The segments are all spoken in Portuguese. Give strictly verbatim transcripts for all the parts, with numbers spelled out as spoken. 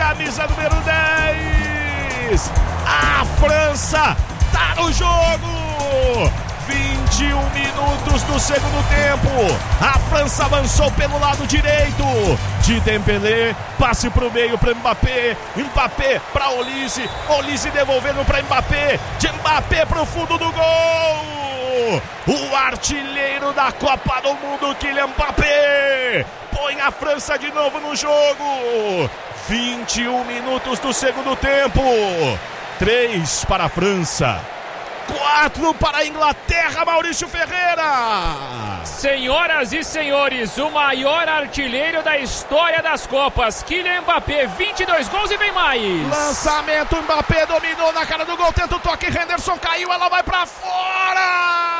camisa número dez. A França tá no jogo. vinte e um minutos do segundo tempo. A França avançou pelo lado direito. De Dembélé, passe pro meio para Mbappé. Mbappé para Olise. Olise devolvendo para Mbappé. De Mbappé pro fundo do gol. O artilheiro da Copa do Mundo, Kylian Mbappé, põe a França de novo no jogo. vinte e um minutos do segundo tempo. três para a França, quatro para a Inglaterra, Maurício Ferreira. Senhoras e senhores, o maior artilheiro da história das Copas, Kylian Mbappé, vinte e dois gols e vem mais. Lançamento, Mbappé dominou na cara do gol, tenta o toque, Henderson caiu, ela vai pra fora.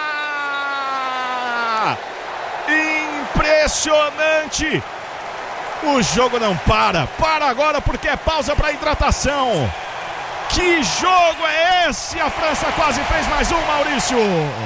Impressionante. O jogo não para, para agora porque é pausa para hidratação. Que jogo é esse? A França quase fez mais um, Maurício.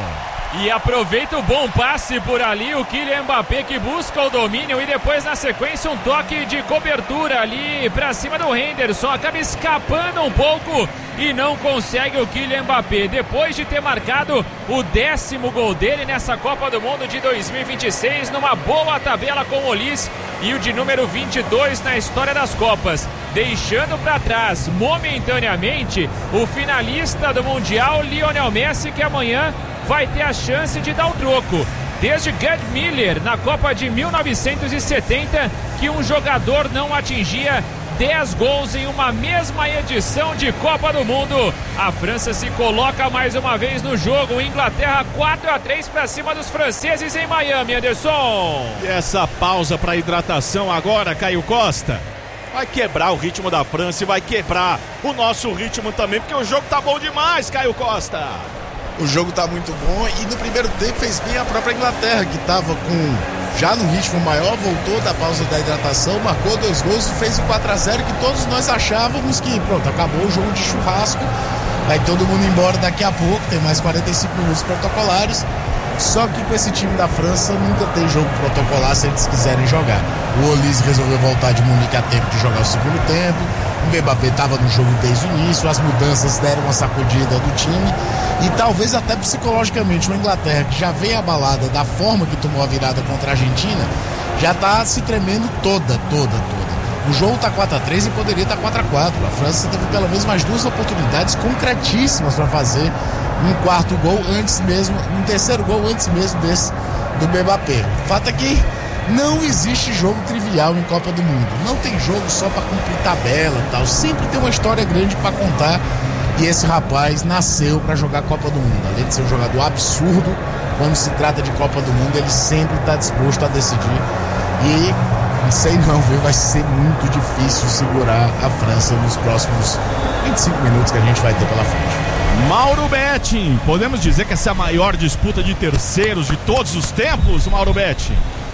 E aproveita o bom passe por ali, o Kylian Mbappé, que busca o domínio e depois na sequência um toque de cobertura ali pra cima do Henderson, acaba escapando um pouco e não consegue o Kylian Mbappé, depois de ter marcado o décimo gol dele nessa Copa do Mundo de dois mil e vinte e seis, numa boa tabela com o Olise e o de número vinte e dois na história das Copas, deixando para trás momentaneamente o finalista do Mundial, Lionel Messi, que amanhã vai ter a chance de dar o troco. Desde Gerd Müller, na Copa de mil novecentos e setenta, que um jogador não atingia dez gols em uma mesma edição de Copa do Mundo. A França se coloca mais uma vez no jogo. Inglaterra quatro a três para cima dos franceses em Miami, Anderson. E essa pausa para hidratação agora, Caio Costa, vai quebrar o ritmo da França e vai quebrar o nosso ritmo também, porque o jogo tá bom demais, Caio Costa. O jogo tá muito bom e no primeiro tempo fez bem a própria Inglaterra, que tava com já no ritmo maior, voltou da pausa da hidratação, marcou dois gols e fez o quatro a zero, que todos nós achávamos que pronto, acabou o jogo de churrasco, vai todo mundo embora daqui a pouco, tem mais quarenta e cinco minutos protocolares. Só que com esse time da França nunca tem jogo protocolar se eles quiserem jogar. O Olise resolveu voltar de Munique a tempo de jogar o segundo tempo. O Mbappé estava no jogo desde o início. As mudanças deram uma sacudida do time. E talvez até psicologicamente uma Inglaterra que já veio abalada da forma que tomou a virada contra a Argentina, já está se tremendo toda, toda, toda. O jogo está quatro a três e poderia estar tá quatro a quatro. A França teve pelo menos mais duas oportunidades concretíssimas para fazer um quarto gol antes mesmo, um terceiro gol antes mesmo desse do Mbappé. O fato é que não existe jogo trivial em Copa do Mundo. Não tem jogo só para cumprir tabela e tal. Sempre tem uma história grande para contar. E esse rapaz nasceu para jogar Copa do Mundo. Além de ser um jogador absurdo, quando se trata de Copa do Mundo, ele sempre está disposto a decidir. E não sei não, viu? Vai ser muito difícil segurar a França nos próximos vinte e cinco minutos que a gente vai ter pela frente. Mauro Betting, podemos dizer que essa é a maior disputa de terceiros de todos os tempos, Mauro Betting?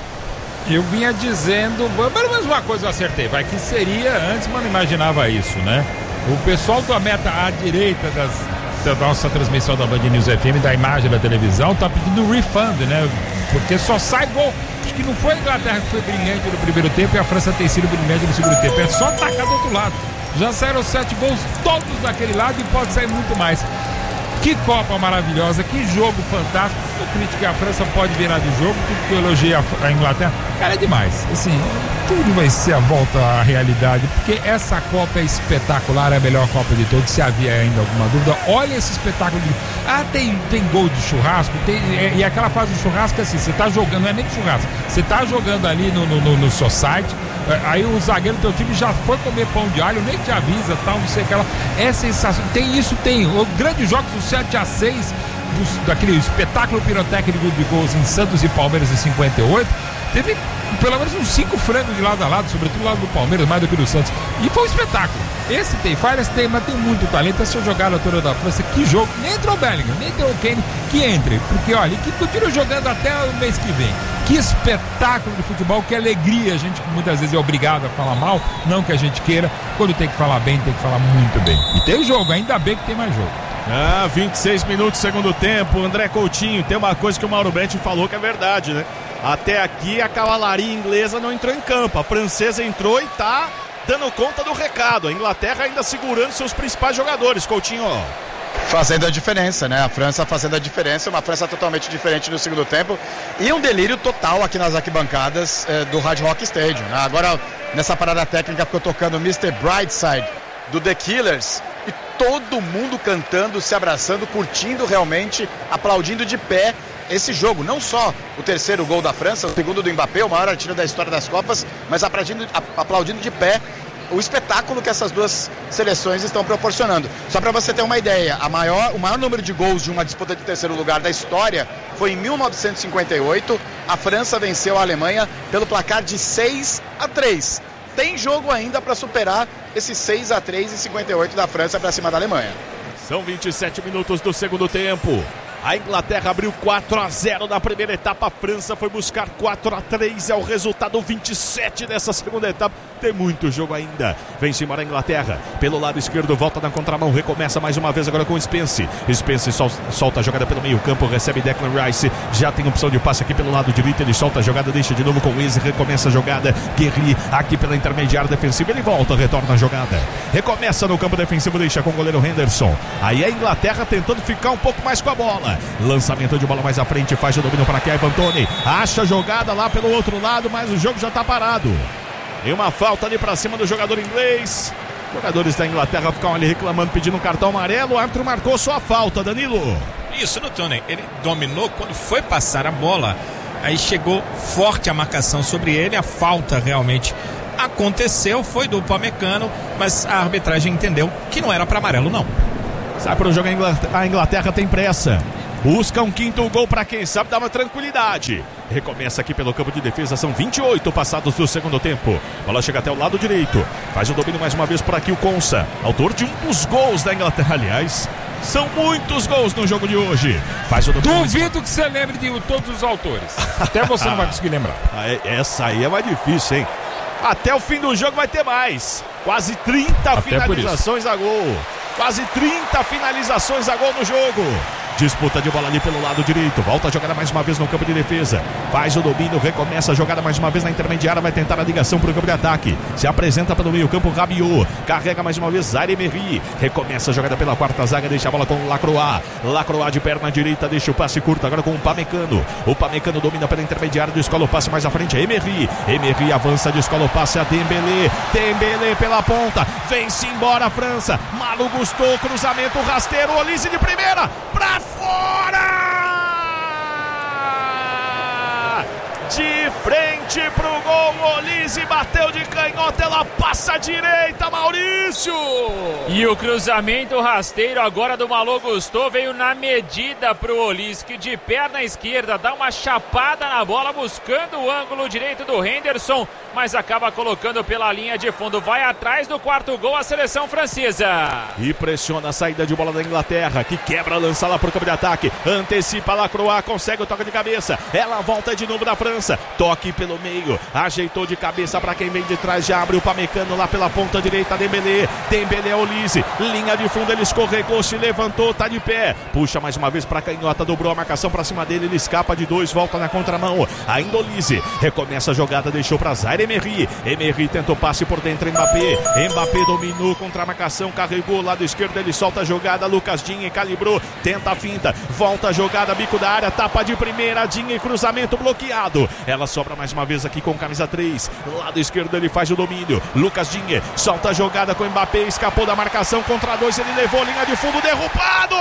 Eu vinha dizendo, pelo menos uma coisa eu acertei, vai que seria, antes mas não imaginava isso, né? O pessoal da meta à direita das, da nossa transmissão da Band News F M, da imagem da televisão, tá pedindo refund, né? Porque só sai gol. Acho que não foi a Inglaterra que foi brilhante no primeiro tempo e a França tem sido brilhante no segundo tempo. É só atacar do outro lado. Já saíram sete gols todos daquele lado e pode sair muito mais. Que Copa maravilhosa, que jogo fantástico. Eu critiquei a França, pode virar de jogo, tudo que eu elogiei a, a Inglaterra. Cara, é demais. Assim, tudo vai ser a volta à realidade, porque essa Copa é espetacular, é a melhor Copa de todos. Se havia ainda alguma dúvida, olha esse espetáculo de... Ah, tem, tem gol de churrasco, tem, é, e aquela fase de churrasco é assim, você tá jogando, não é nem de churrasco, você tá jogando ali no, no, no, no society, aí o zagueiro do teu time já foi comer pão de alho, nem te avisa, tal, não sei o que lá. É sensacional. Tem isso, tem. O grandes jogos do sete a seis, do, daquele espetáculo pirotécnico de gols em Santos e Palmeiras em cinquenta e oito, teve pelo menos uns cinco frangos de lado a lado, sobretudo do lado do Palmeiras, mais do que do Santos. E foi um espetáculo. Esse tem falhas, tem, mas tem muito talento. Essa jogada toda da França, que jogo. Nem entrou o Bellingham, nem entrou o Kane, que entre. Porque, olha, que continua jogando até o mês que vem. Que espetáculo de futebol, que alegria. A gente que muitas vezes é obrigado a falar mal, não que a gente queira. Quando tem que falar bem, tem que falar muito bem. E tem jogo, ainda bem que tem mais jogo. Ah, vinte e seis minutos, segundo tempo. André Coutinho, tem uma coisa que o Mauro Betti falou que é verdade, né? Até aqui a cavalaria inglesa não entrou em campo. A francesa entrou e tá dando conta do recado. A Inglaterra ainda segurando seus principais jogadores, Coutinho. Fazendo a diferença, né? A França fazendo a diferença, uma França totalmente diferente no segundo tempo e um delírio total aqui nas arquibancadas eh, do Hard Rock Stadium, né? Agora, nessa parada técnica, ficou tocando mister Brightside do The Killers e todo mundo cantando, se abraçando, curtindo realmente, aplaudindo de pé esse jogo. Não só o terceiro gol da França, o segundo do Mbappé, o maior artilheiro da história das Copas, mas aplaudindo, aplaudindo de pé o espetáculo que essas duas seleções estão proporcionando. Só para você ter uma ideia, a maior, o maior número de gols de uma disputa de terceiro lugar da história foi em mil novecentos e cinquenta e oito. A França venceu a Alemanha pelo placar de seis a três. Tem jogo ainda para superar esse seis a três em cinquenta e oito da França para cima da Alemanha. São vinte e sete minutos do segundo tempo. A Inglaterra abriu quatro a zero na primeira etapa. A França foi buscar quatro a três. É o resultado vinte e sete dessa segunda etapa. Tem muito jogo ainda. Vem-se embora a Inglaterra. Pelo lado esquerdo, volta na contramão. Recomeça mais uma vez agora com o Spence. Spence sol, solta a jogada pelo meio campo. Recebe Declan Rice. Já tem opção de passe aqui pelo lado direito. Ele solta a jogada, deixa de novo com o Eze. Recomeça a jogada. Guerri aqui pela intermediária defensiva. Ele volta, retorna a jogada. Recomeça no campo defensivo. Deixa com o goleiro Henderson. Aí a Inglaterra tentando ficar um pouco mais com a bola. Lançamento de bola mais à frente, faz o domínio para Kevin Antony, acha a jogada lá pelo outro lado, mas o jogo já está parado. E uma falta ali para cima do jogador inglês. Jogadores da Inglaterra ficam ali reclamando, pedindo um cartão amarelo. O árbitro marcou só a falta, Danilo. Isso, no Tony, ele dominou quando foi passar a bola, aí chegou forte a marcação sobre ele, a falta realmente aconteceu, foi do Upamecano, mas a arbitragem entendeu que não era para amarelo não. Sai para o jogo, a Inglaterra tem pressa. Busca um quinto gol para quem sabe dar uma tranquilidade. Recomeça aqui pelo campo de defesa. São vinte e oito passados do segundo tempo. Bola chega até o lado direito. Faz o domínio mais uma vez por aqui o Konsa. Autor de um dos gols da Inglaterra, aliás. São muitos gols no jogo de hoje. Faz o domínio. Duvido mais... que você lembre de todos os autores. Até você não vai conseguir lembrar. Essa aí é mais difícil, hein? Até o fim do jogo vai ter mais. Quase trinta Até finalizações a gol. Quase trinta finalizações a gol no jogo. Disputa de bola ali pelo lado direito. Volta a jogada mais uma vez no campo de defesa. Faz o domínio, recomeça a jogada mais uma vez na intermediária. Vai tentar a ligação para o campo de ataque. Se apresenta pelo meio campo, Rabiot. Carrega mais uma vez Zaire-Emery. Recomeça a jogada pela quarta zaga. Deixa a bola com o Lacroix. Lacroix de perna direita. Deixa o passe curto agora com o Upamecano. O Upamecano domina pela intermediária. Descola o passe mais à frente. Emery. Emery avança, descola o passe a Dembélé. Dembélé pela ponta. Vem-se embora a França. Malo Gusto, cruzamento rasteiro. Olise de primeira. Pra fora! De frente pro gol, Olise bateu de canhota, ela passa à direita, Maurício! E o cruzamento rasteiro agora do Malo Gusto veio na medida pro Olise, que de perna esquerda dá uma chapada na bola, buscando o ângulo direito do Henderson, mas acaba colocando pela linha de fundo, vai atrás do quarto gol a seleção francesa. E pressiona a saída de bola da Inglaterra, que quebra, lança lá pro campo de ataque, antecipa Lacroix, consegue o toque de cabeça, ela volta de novo da França. Toque pelo meio, ajeitou de cabeça para quem vem de trás, já abre o Upamecano lá pela ponta direita, Dembélé, Dembélé, Olise, linha de fundo, ele escorregou, se levantou, tá de pé, puxa mais uma vez para canhota, dobrou a marcação para cima dele, ele escapa de dois, volta na contramão, ainda Olise, recomeça a jogada, deixou para Zaire-Emery, Emery tentou passe por dentro, Mbappé, Mbappé dominou contra a marcação, carregou, lado esquerdo, ele solta a jogada, Lucas Digne calibrou, tenta a finta, volta a jogada, bico da área, tapa de primeira, Digne, cruzamento bloqueado. Ela sobra mais uma vez aqui com camisa três. Lado esquerdo ele faz o domínio. Lucas Digne solta a jogada com o Mbappé. Escapou da marcação contra dois. Ele levou linha de fundo, derrubado!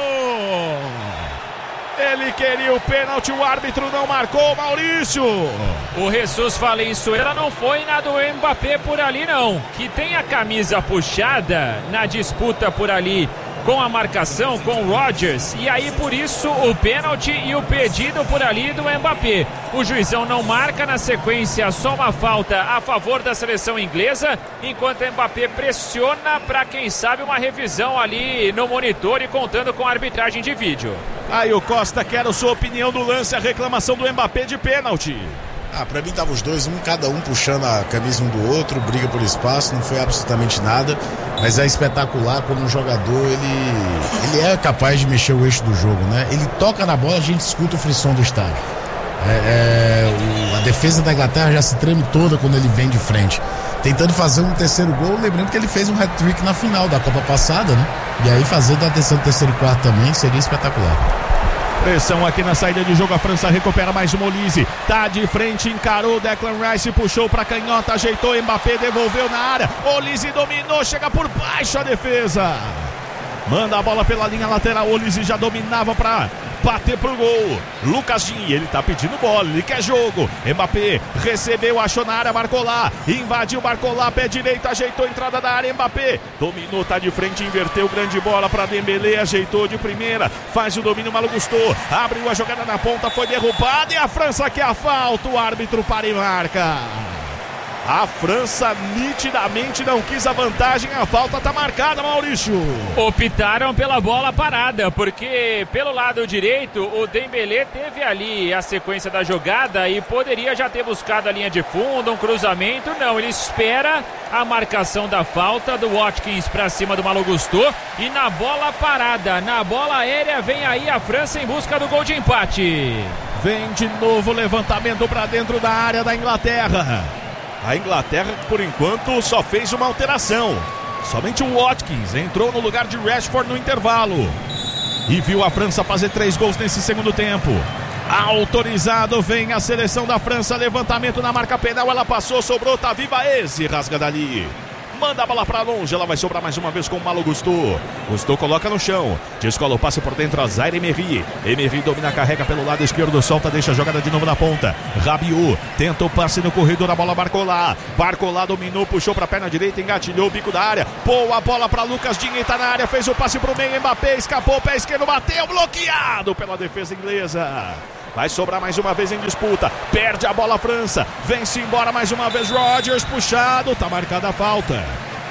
Ele queria o pênalti, o árbitro não marcou, Maurício. O Jesus Valenzuela não foi na do Mbappé por ali não. Que tem a camisa puxada na disputa por ali com a marcação, com o Rodgers, e aí por isso o pênalti e o pedido por ali do Mbappé. O juizão não marca, na sequência só uma falta a favor da seleção inglesa, enquanto o Mbappé pressiona para quem sabe uma revisão ali no monitor e contando com a arbitragem de vídeo. Aí o Costa, quero sua opinião do lance, a reclamação do Mbappé de pênalti. Ah, pra mim tava os dois, um cada um puxando a camisa um do outro, briga por espaço, não foi absolutamente nada, mas é espetacular como um jogador, ele, ele é capaz de mexer o eixo do jogo, né? Ele toca na bola, a gente escuta o frisson do estádio. É, é, o, a defesa da Inglaterra já se treme toda quando ele vem de frente. Tentando fazer um terceiro gol, lembrando que ele fez um hat-trick na final da Copa passada, né? E aí fazer da atenção do terceiro e quarto também seria espetacular. Pressão aqui na saída de jogo, a França recupera mais uma. Olise tá de frente, encarou o Declan Rice, puxou pra canhota, ajeitou, Mbappé devolveu na área, Olise dominou, chega por baixo a defesa, manda a bola pela linha lateral, Olise já dominava pra bater pro gol. Lucas Digne, ele tá pedindo bola, ele quer jogo. Mbappé recebeu, achou na área, marcou lá, invadiu, marcou lá, pé direito, ajeitou a entrada da área, Mbappé dominou, tá de frente, inverteu, grande bola pra Dembélé, ajeitou de primeira, faz o domínio, Malo Gusto, abriu a jogada na ponta, foi derrubada e a França quer a falta, o árbitro para e marca. A França nitidamente não quis a vantagem, a falta tá marcada, Maurício. Optaram pela bola parada, porque pelo lado direito o Dembélé teve ali a sequência da jogada e poderia já ter buscado a linha de fundo, um cruzamento. Não, ele espera a marcação da falta do Watkins pra cima do Malo Gusto e na bola parada, na bola aérea, vem aí a França em busca do gol de empate. Vem de novo o levantamento pra dentro da área da Inglaterra. A Inglaterra, por enquanto, só fez uma alteração. Somente o Watkins entrou no lugar de Rashford no intervalo. E viu a França fazer três gols nesse segundo tempo. Autorizado, vem a seleção da França. Levantamento na marca penal, ela passou, sobrou, tá viva esse, rasga dali. Manda a bola pra longe, ela vai sobrar mais uma vez com o Malo Gusto. Gusto coloca no chão, descola o passe por dentro a Zaire Emery. Emery domina, carrega pelo lado esquerdo, solta, deixa a jogada de novo na ponta. Rabiot tenta o passe no corredor, a bola Barcola. Barcola dominou, puxou pra perna direita, engatilhou o bico da área. Boa bola pra Lucas Digne, tá na área, fez o passe pro meio, Mbappé escapou, pé esquerdo, bateu, bloqueado pela defesa inglesa. Vai sobrar mais uma vez em disputa. Perde a bola a França. Vem-se embora mais uma vez. Rodgers puxado. Tá marcada a falta.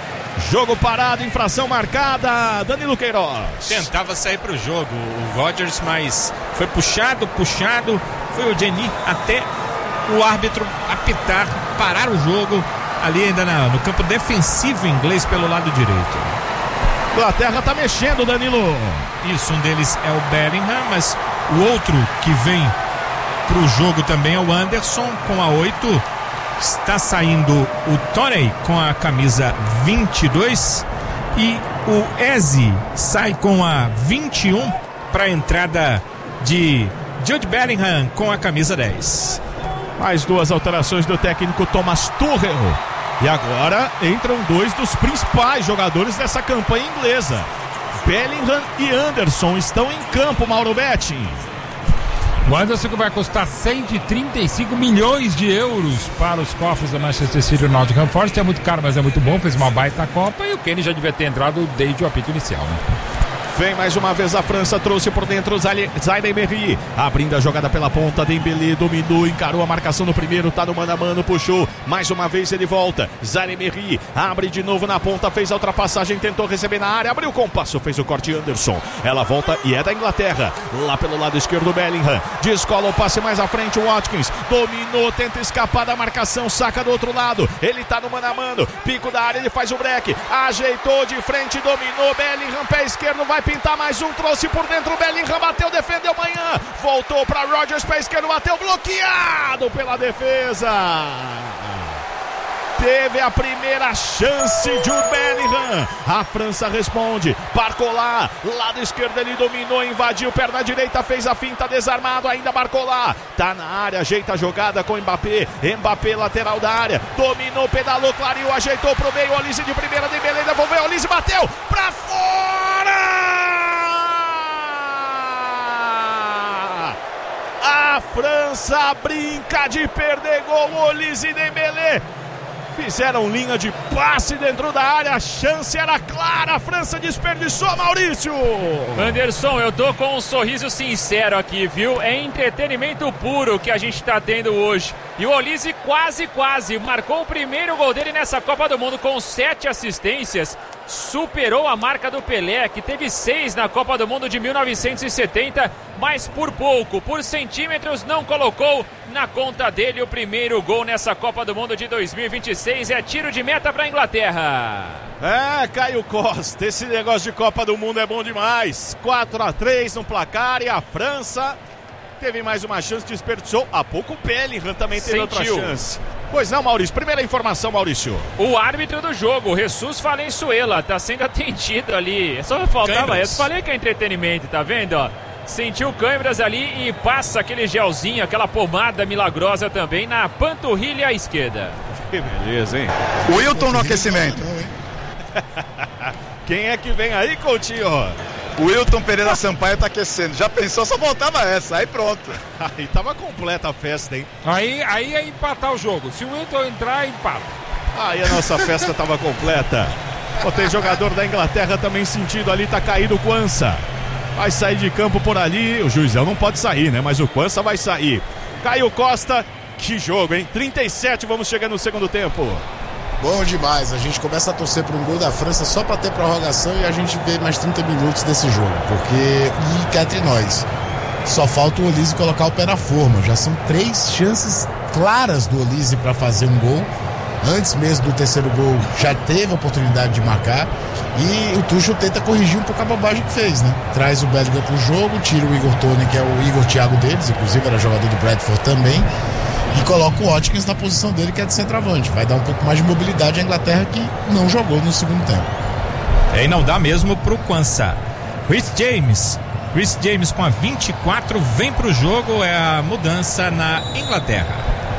Jogo parado, infração marcada. Danilo Queiroz. Tentava sair pro jogo o Rodgers, mas foi puxado, puxado. Foi o Denis até o árbitro apitar, parar o jogo ali ainda na, no campo defensivo inglês pelo lado direito. Inglaterra tá mexendo, Danilo. Isso, um deles é o Bellingham, mas o outro que vem pro jogo também é o Anderson com a oito. Está saindo o Toney com a camisa vinte e dois e o Eze sai com a vinte e um para a entrada de Jude Bellingham com a camisa dez. Mais duas alterações do técnico Thomas Tuchel. E agora entram dois dos principais jogadores dessa campanha inglesa. Bellingham e Anderson estão em campo, Mauro Betti. O Anderson que vai custar cento e trinta e cinco milhões de euros para os cofres da Manchester City e Nottingham Forest. É muito caro, mas é muito bom, fez uma baita Copa e o Kane já devia ter entrado desde o apito inicial, né? Vem mais uma vez a França, trouxe por dentro Zaire Emery, abrindo a jogada pela ponta, Dembélé dominou, encarou a marcação no primeiro, tá no mano a mano, puxou, mais uma vez ele volta, Zaire Emery, abre de novo na ponta, fez a ultrapassagem, tentou receber na área, abriu com o passo, fez o corte Anderson, ela volta e é da Inglaterra, lá pelo lado esquerdo Bellingham, descola o passe mais à frente, o Watkins, dominou, tenta escapar da marcação, saca do outro lado, ele tá no mano a mano, pico da área, ele faz o break, ajeitou de frente, dominou, Bellingham, pé esquerdo, vai pintar mais um, trouxe por dentro, Bellingham bateu, defendeu manhã, voltou para Rodgers, pé esquerdo, bateu, bloqueado pela defesa. Teve a primeira chance de Bellingham. A França responde. Barcola, lado esquerdo ele dominou, invadiu, perna direita, fez a finta, desarmado, ainda Barcola. Tá na área, ajeita a jogada com Mbappé. Mbappé, lateral da área. Dominou, pedalou, clareou, ajeitou pro meio. Olise de primeira, Dembélé devolveu, Olise bateu pra fora! A França brinca de perder gol. Olise e Dembélé fizeram linha de passe dentro da área, a chance era clara, a França desperdiçou, Maurício. Anderson, eu tô com um sorriso sincero aqui, viu? É entretenimento puro que a gente tá tendo hoje. E o Olise quase, quase marcou o primeiro gol dele nessa Copa do Mundo com sete assistências. Superou a marca do Pelé, que teve seis na Copa do Mundo de mil novecentos e setenta, mas por pouco, por centímetros, não colocou na conta dele o primeiro gol nessa Copa do Mundo de dois mil e vinte e seis. É tiro de meta para a Inglaterra. É, Caio Costa, esse negócio de Copa do Mundo é bom demais. quatro a três no placar e a França Teve mais uma chance, desperdiçou. Há pouco o Bellingham também teve Sentiu. outra chance. Pois não, Maurício. Primeira informação, Maurício. O árbitro do jogo, Jesus Valenzuela, tá sendo atendido ali. Só faltava Câimbras. essa. Falei que é entretenimento, tá vendo, ó? Sentiu câimbras ali e passa aquele gelzinho, aquela pomada milagrosa também na panturrilha esquerda. Que beleza, hein? Wilton no aquecimento. Não, hein? Quem é que vem aí, Coutinho? O Wilton Pereira Sampaio tá aquecendo. Já pensou, só faltava essa. Aí pronto. Aí tava completa a festa, hein? Aí, aí é empatar o jogo. Se o Wilton entrar, empata. Aí a nossa festa tava completa. Pô, tem jogador da Inglaterra também sentido ali, tá caído o Quansah. Vai sair de campo por ali. O Juizão não pode sair, né? Mas o Quansah vai sair. Caio Costa, que jogo, hein? trinta e sete, vamos chegando no segundo tempo. Bom demais, a gente começa a torcer por um gol da França só para ter prorrogação e a gente vê mais trinta minutos desse jogo, porque, e cá entre nós, só falta o Olise colocar o pé na forma, já são três chances claras do Olise para fazer um gol, antes mesmo do terceiro gol já teve a oportunidade de marcar e o Tuchel tenta corrigir um pouco a bobagem que fez, né? Traz o Bellingham pro jogo, tira o Igor Tony, que é o Igor Thiago deles, inclusive era jogador do Bradford também, e coloca o Watkins na posição dele, que é de centroavante. Vai dar um pouco mais de mobilidade à Inglaterra, que não jogou no segundo tempo. É, e não dá mesmo pro Quansah. Chris James. Chris James com a vinte e quatro vem pro jogo, é a mudança na Inglaterra.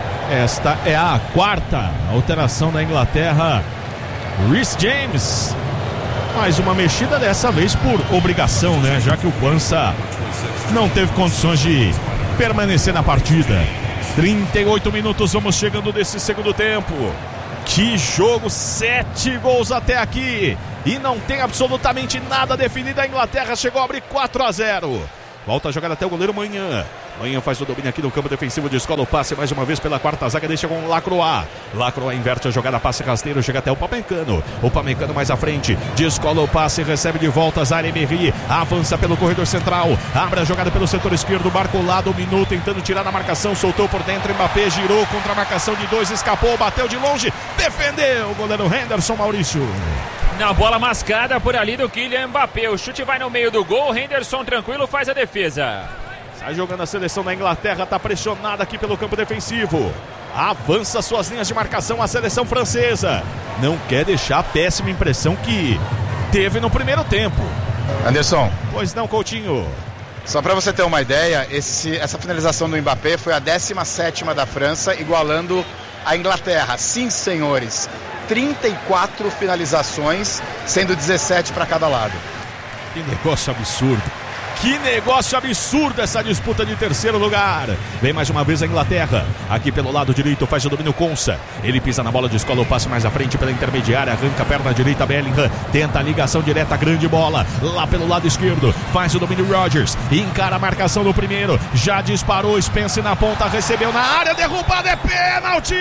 Esta é a quarta alteração da Inglaterra. Chris James. Mais uma mexida, dessa vez por obrigação, né? Já que o Quansah não teve condições de permanecer na partida. trinta e oito minutos, vamos chegando desse segundo tempo. Que jogo, sete gols até aqui. E não tem absolutamente nada definido. A Inglaterra chegou a abrir quatro a zero. Volta a jogar até o goleiro Manhã. Manhã faz o domínio aqui no campo defensivo, descola o passe mais uma vez pela quarta zaga, deixa com o Lacroix. Lacroix inverte a jogada, passe rasteiro, chega até o Upamecano. O Upamecano mais à frente, descola o passe, recebe de volta Zaire Emery, avança pelo corredor central, abre a jogada pelo setor esquerdo, marca o lado, um minuto, tentando tirar na marcação, soltou por dentro, Mbappé girou contra a marcação de dois, escapou, bateu de longe, defendeu o goleiro Henderson, Maurício. Na bola mascada por ali do Kylian Mbappé, o chute vai no meio do gol, Henderson tranquilo faz a defesa. Sai jogando a seleção da Inglaterra, tá pressionada aqui pelo campo defensivo. Avança suas linhas de marcação a seleção francesa. Não quer deixar a péssima impressão que teve no primeiro tempo. Anderson. Pois não, Coutinho. Só para você ter uma ideia, esse, essa finalização do Mbappé foi a décima sétima da França, igualando a Inglaterra. Sim, senhores. trinta e quatro finalizações, sendo dezessete para cada lado. Que negócio absurdo. Que negócio absurdo essa disputa de terceiro lugar. Vem mais uma vez a Inglaterra. Aqui pelo lado direito faz o domínio Quansah. Ele pisa na bola, descola o passe mais à frente pela intermediária. Arranca a perna direita, Bellingham. Tenta a ligação direta, grande bola. Lá pelo lado esquerdo faz o domínio Rodgers. Encara a marcação do primeiro. Já disparou, Spence na ponta. Recebeu na área, derrubada, é pênalti!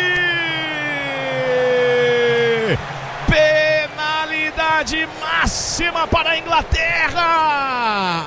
Penalidade máxima para a Inglaterra.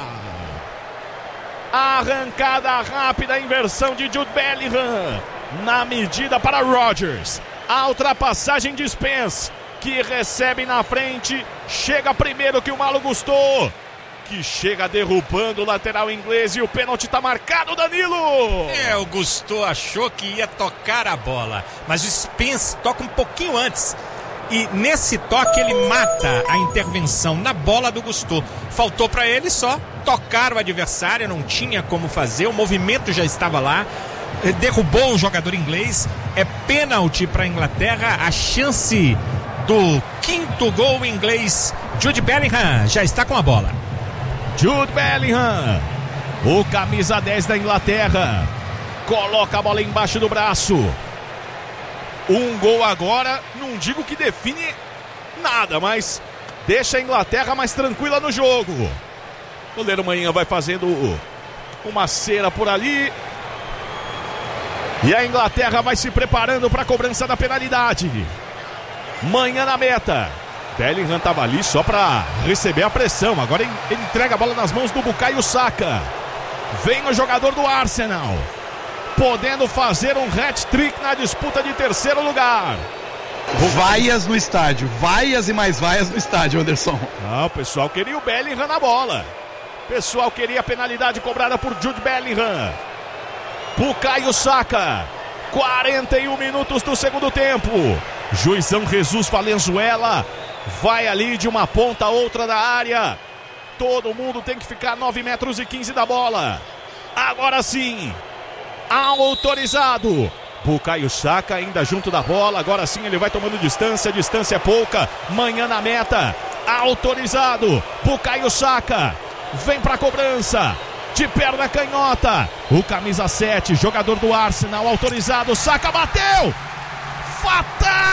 Arrancada rápida, inversão de Jude Bellingham na medida para Rodgers. A ultrapassagem de Spence, que recebe na frente, chega primeiro que o Malo Gusto, que chega derrubando o lateral inglês, e o pênalti está marcado, Danilo. É, o Gusto achou que ia tocar a bola, mas o Spence toca um pouquinho antes. E nesse toque ele mata a intervenção na bola do Gusto. Faltou para ele só tocar o adversário, não tinha como fazer, o movimento já estava lá, derrubou o jogador inglês. É pênalti para a Inglaterra, a chance do quinto gol inglês. Jude Bellingham já está com a bola. Jude Bellingham, o camisa dez da Inglaterra, coloca a bola embaixo do braço. Um gol agora, não digo que define nada, mas deixa a Inglaterra mais tranquila no jogo. O goleiro Manhã vai fazendo uma cera por ali. E a Inglaterra vai se preparando para a cobrança da penalidade. Manhã na meta. Bellingham estava ali só para receber a pressão. Agora ele entrega a bola nas mãos do Bukayo Saka. Vem o jogador do Arsenal, podendo fazer um hat-trick na disputa de terceiro lugar. Vaias no estádio, vaias e mais vaias no estádio, Anderson. Ah, o pessoal queria o Bellingham na bola. O pessoal queria a penalidade cobrada por Jude Bellingham. Bukayo Saka. quarenta e um minutos do segundo tempo. Juizão Jesus Valenzuela vai ali de uma ponta a outra da área. Todo mundo tem que ficar nove metros e quinze da bola. Agora sim, autorizado. Bukayo Saka ainda junto da bola. Agora sim ele vai tomando distância. Distância é pouca. Manhã na meta. Autorizado. Bukayo Saka vem pra cobrança. De perna canhota. O camisa sete, jogador do Arsenal, autorizado. Saka bateu. Fatal.